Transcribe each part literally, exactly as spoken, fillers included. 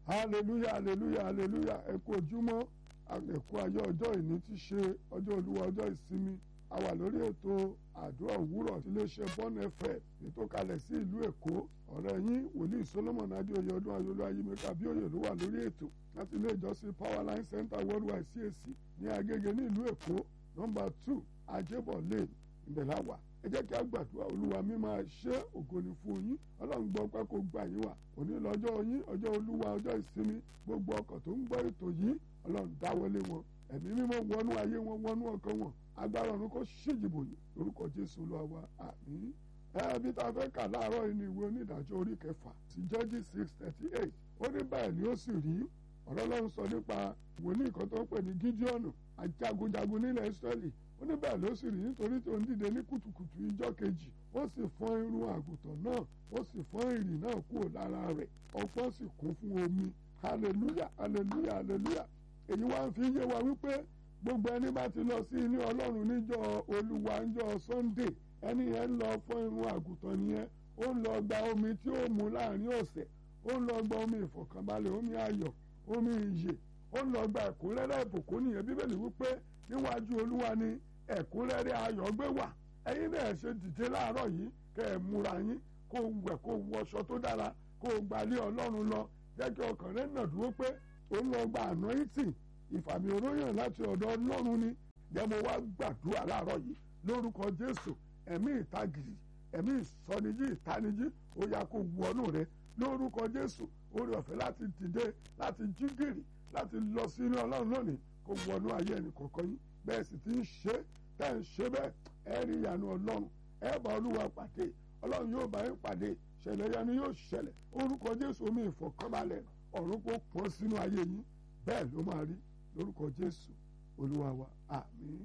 hallelujah hallelujah hallelujah ẹ kú ojúmọ́ ẹ kú ayọ̀ ọjọ́ ìní tí ṣe ọjọ́ olúwa ọjọ́ ìsinmi a wà lórí ètò àdúrà òwúrọ̀ iléeṣẹ́ Bond F M ètò kalẹ̀ sí ìlú Èkó ọ̀rẹ́ yín wòlíì Solomon Adéoyè ọdún ayọ̀lú ayémẹ́ka bíòyè ló wà lórí ètò láti ilé ìjọsìn Powerline Center Worldwide C A C ní Agége ní ìlú Èkó nọ́mbà two Ajébọ̀ Lane ìbẹ̀láwà ẹ jẹ́ kí a gbàdúrà olúwa mi máa ṣe ògo ni fún yín ọlọ́run gbọ́ pé kó gbà yín wá òní lọ́jọ́ yín ọjọ́ olúwa ọjọ́ ìsinmi gbogbo ọkàn tó ń gbọ́ ètò yìí ọlọ́run dáwọ́lé wọn ẹ̀mí mímọ́ wọnú ayé wọn wọnú ọkàn wọn agbára ọ̀run kó ṣèjìbò yìí lórúkọ jésù olúwa wa àmín. ẹbí tá a fẹ́ kà láàárọ̀ yìí ni ìwé onídàájọ́ orí kẹfà sí Judges six thirty eight ó ní báyìí ni ó sì rí ọ̀rọ̀ ọlọ́run sọ nípa wòlíì kan tó ń pè ní Gídíọ́nù ajagunjagun nílẹ̀ Ísírẹ́lì ó ní bẹ́ẹ̀ ló sì rí nítorí tó ń dìde ní kùtùkùtù ìjọ́ kejì ó sì fọ́n irun àgùntàn náà ó sì fọ́n ìrì náà kúrò lára rẹ̀ ọ̀pọ̀ sì kún fún omi hallelujah hallelujah hallelujah èyí wá ń fi yé wa wípé gbogbo ẹni bá ti lọ sí ilé ọlọ́run níjọ́ olúwa níjọ́ Sunday ẹni yẹn ń lọ fọ́n irun àgùntàn nìyẹn ó ń lọ gba omi tí ó mu láàrin ọ̀sẹ̀ ó ń lọ gba omi ìfọ̀kànbalẹ̀ omi ayọ̀ omi ìyè ó ń lọ gba ẹ̀kúnrẹ́rẹ́ ìbùkún nìyẹn bíbélì wípé níwájú olúwa ni ẹ̀kúnrẹ́rẹ́ ayọ̀ gbé wà ẹ̀yin náà ṣe dìde láàárọ̀ yìí kẹ́ ẹ̀ múra yín kó wẹ̀ kó wọṣọ tó dára kó gbalé ọlọ́run lọ jẹ́ kí ọkàn rẹ̀ nà dúró pé ó ń lọ gba anointing ìfàmì oróyàn láti ọ̀dọ̀ ọlọ́run ni jẹ́ mo wá gbàdúrà láàárọ̀ yìí lórúkọ jésù ẹ̀mí ìtagìrì ẹ̀mí ìsọnijí ìtanijí ó yá kó wọnú rẹ lórúkọ jésù oore ọ̀fẹ́ láti dìde láti jí gìrì láti lọ sí ilé ọlọ́run lónìí kó wọnú ayé ẹnì kọ̀ọ̀kan yín bẹ́ẹ̀ sì ti ń ṣe tẹ́ ń ṣe bẹ́ẹ̀ ẹ rí ìyanu ọlọ́run ẹ bá olúwa pàdé ọlọ́run yóò bá yín pàdé ṣẹlẹ̀ yanu yóò ṣẹlẹ̀ orúkọ jésù omi ìfọ̀kànbalẹ̀ ọ̀run kó pọ́n sínú ayé yín bẹ́ẹ̀ ló máa rí lórúkọ jésù olúwa wa àmín.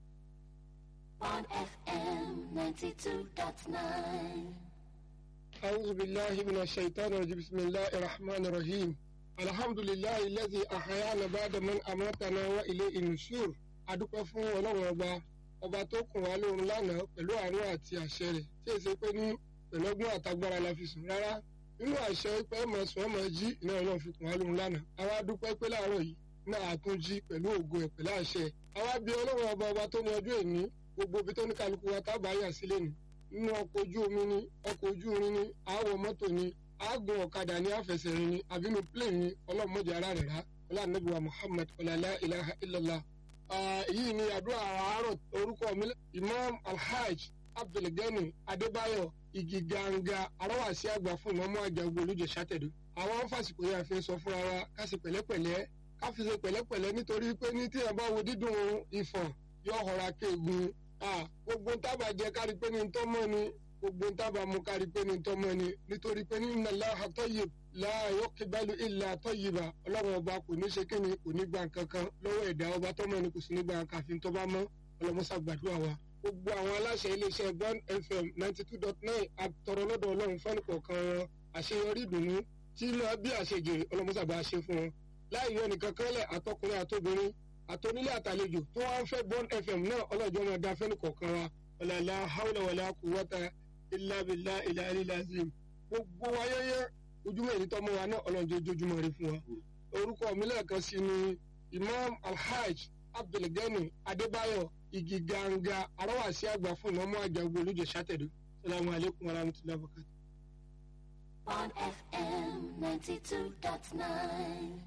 Bond F M ninety-two point nine. أعوذ بالله من الشيطان الرجيم بسم الله الرحمن الرحيم الحمد لله الذي أحيانا بعد من أماتنا وإليه النشور adúpẹ́ fún ọlọ́run ọba ọba tó kùn wá lóorun lánàá pẹ̀lú àánú àti àṣẹ rẹ̀ tí èsì pé ní pẹ̀lú ọgbọ́n àtagbára la fi sùn rárá nínú àṣẹ pé ọmọ sùn ọmọ jí iná ọlọ́run fi kùn wá lóorun lánàá àwa dúpẹ́ pé láàárọ̀ yìí náà àtúnjí pẹ̀lú ògo ẹ̀ pẹ̀lú àṣẹ àwa bí ọlọ́run ọba ọba tó ní ọjọ́ èní gbogbo ibi tó ní kálukú wa tábà yà sílẹ̀ ni nínú ọkọ̀ ojú omi ni ọkọ̀ ojú irin ni àwọ̀ mọ́tò ni àágùn ọ̀kadà ní àfẹsẹ̀rin ni àbínú plane ni ọlọ́run mọ́jà ara rẹ̀ rá ọlá ànábì wa Muhammad ọ̀làlá ilaha illallah. Èyí ni àdúrà àárọ̀ orúkọ mi Imam Alhaj Abdulgani Adébáyọ̀ igi ganga arọ́wàsí àgbà fún ìmọ̀mọ́ àjàgbó olùjẹ́ sátẹ̀dù. Àwọn fásitì yà fi ń sọ fúnra wa ká sì pẹ̀lẹ́pẹ̀lẹ́ ká fi ṣe pẹ̀lẹ́pẹ̀lẹ́ nítorí pé ní tí ẹ bá wo dídùn ìfọ̀n yóò họra kéegun. Gbogbo tábà jẹ kárí pé ní tọ́mọ́ ni gbogbo tábà mú kárí pé ní tọ́mọ́ ni nítorí pé ní inna Allaha tayyib la yuqbalu illa tayyiba ọlọ́run ọba kò ní ṣe kíni kò ní gba nǹkan kan lọ́wọ́ ẹ̀dá ọba tọ́mọ́ ni kò sí ní gba nǹkan àfi tó bá mọ́ ọlọ́mọṣà gbàdúrà wa. gbogbo àwọn aláṣẹ iléeṣẹ́ Bond F M ninety two dot nine àtọ̀rọ̀ lọ́dọ̀ ọlọ́run fẹ́ni kọ̀ọ̀kan wọn àṣeyọrí ìdùnnú tí lọ bí àṣejèrè ọlọ́mọṣà bá ṣe fún wọn. láì yọ nìkan kánlẹ̀ àtọkùnrin àtobìnrin àtonílé àtàlejò tó wá ń fẹ́ Bond F M náà ọlọ́jọ́ máa dá fẹ́ni kọ̀ọ̀kan wa ọ̀làlá haúlẹ̀ wàlá quwwata illa billahi al-aliyyil azim. gbogbo ayẹyẹ ojúmọ́ èyí tọ́mọ wa náà ọlọ́run jẹ́ ojoojúmọ́ rí fún wa. orúkọ mi lẹ́ẹ̀kan sí ni Imam Alhaj Abdulgani Adébáyọ̀ igi ganga arọ́wàsí àgbà fún ìmọ̀mọ́ àjàgbó olùjẹ́ sátẹ̀dù. Assalamu alaikum warahmatullahi wabarakatuh. Bond F M ninety-two point nine.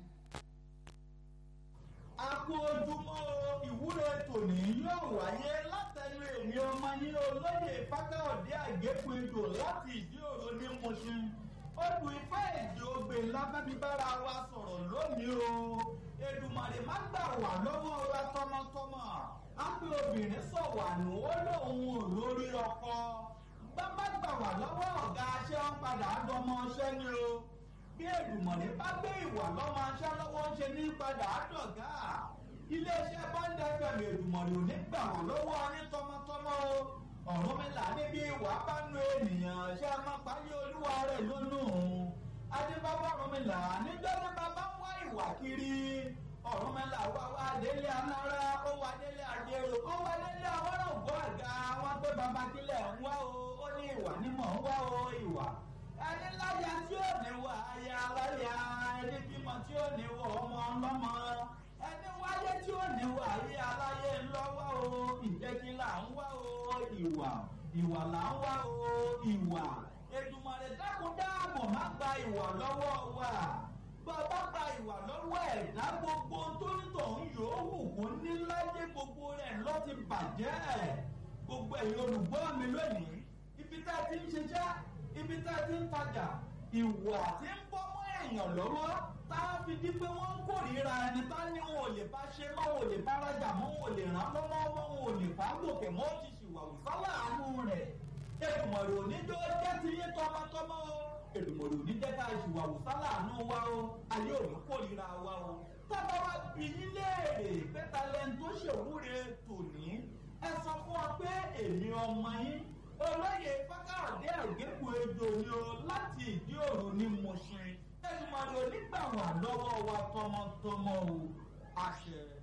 A kú ojúmọ́ ìwúre tòní yóò wáyé látẹnu èmi ọmọ yín olóyè Fákáòdé Àgékùndò láti ìdí òro ní Mùṣín. Odù Ifá èdè ògbè lábẹ́bí bára wa sọ̀rọ̀ lónìí o. Èdùmàrè má gbà wá lọ́wọ́ wa tọmọtọmọ. Á pé obìnrin sọ̀wànù ó lóun ò lórí ọkọ. Bàbá gbà wá lọ́wọ́ ọ̀gá aṣẹ́ wọn padà dọmọ ọṣẹ́ ni o. Bí Èdùmàrè bá gbé ìwà lọ́mọ aṣẹ́ lọ́wọ́ ń ṣe ní padà dọ̀gá. Iléeṣẹ́ Bond F M Èdùmàrè ò ní gbà wá lọ́wọ́ ní tọmọtọmọ o. Ọ̀rúnmìlà níbi ìwà bá nu ènìyàn ṣe máa parí olúwa rẹ̀ lónú. Adébábọ̀ Ọ̀rúnmìlà níjọ́ tí bàbá ń wá ìwà kiri. Ọ̀rúnmìlà wá wá délé anára ó wá délé àjẹrò ó wá délé àwọn ògbó àga wọn pé bàbá kílẹ̀ ń wá o ó ní ìwà ní mọ̀ ń wá o ìwà. Ẹni láyà tí ò ní wà á ya láyà ẹni bímọ ìwà là ń wá o ìwà Èdùmàrè dákun dáàbò má gba ìwà lọ́wọ́ wa bàbá gba ìwà lọ́wọ́ ẹ̀dá gbogbo tó nítòun yòówù kó ní láyé gbogbo rẹ̀ ló ti bàjẹ́ gbogbo ẹ̀yin olùgbọ́ mi lónìí ibi tá a ti ń ṣiṣẹ́ ibi tá a ti ń tajà ìwà tí ń bọ́ mọ́ èèyàn lọ́wọ́ tá a fi di pé wọ́n ń kórìíra ẹni tá ní wọn ò lè bá ṣe mọ́ wọn ò lè bá rajà mọ́ wọn ò lè ràn lọ́wọ́ mọ́ wọn ò lè bá gòkè mọ́ ti ṣìwàwù sáláàánú rẹ̀ Èdùmàrè oníjó jẹ́ ti yín tọmọtọmọ o Èdùmàrè oníjẹ́ ká ṣìwàwù sáláàánú wa o ayé òní kórìíra wa o tábà wá bí yín léèrè pẹ́ta lẹ́nu tó ṣèwúre tòní ẹ sọ fún wa pé èmi ọmọ yín olóyè Fákáyọ̀dé Àgékù Ejò ni o láti ìdí òru ní Mùṣín Èdùmàrè onígbà wà lọ́wọ́ wa tọmọtọmọ o àṣẹ.